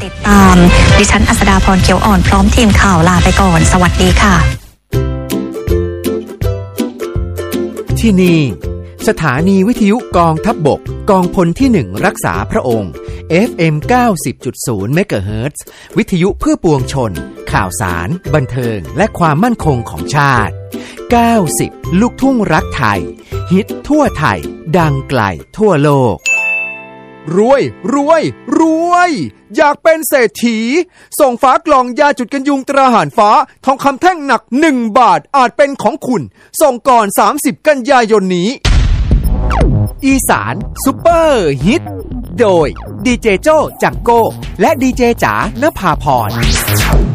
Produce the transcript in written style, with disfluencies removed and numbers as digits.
ติดตามดิฉันอัสดาพรเขียวอ่อนพร้อมทีมข่าวลาไปก่อนสวัสดีค่ะที่นี่สถานีวิทยุกองทัพบกกองพลที่1รักษาพระองค์ FM 90.0 เมกะเฮิรตซ์วิทยุเพื่อปวงชนข่าวสารบันเทิงและความมั่นคงของชาติ90ลูกทุ่งรักไทยฮิตทั่วไทยดังไกลทั่วโลกรวยอยากเป็นเศรษฐีส่งฝากล่องยาจุดกันยุงตราหารฟ้าทองคำแท่งหนัก1 บาทอาจเป็นของคุณส่งก่อน30กันยายนนี้อีสานซุปเปอร์ฮิตโดยดีเจโจ้จังโก้และดีเจจ๋านภาพร